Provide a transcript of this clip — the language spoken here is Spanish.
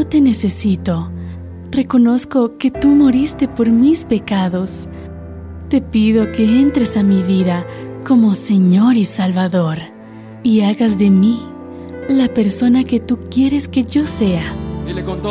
te necesito. Reconozco que tú moriste por mis pecados. Te pido que entres a mi vida como Señor y Salvador y hagas de mí la persona que tú quieres que yo sea. Dile con todo.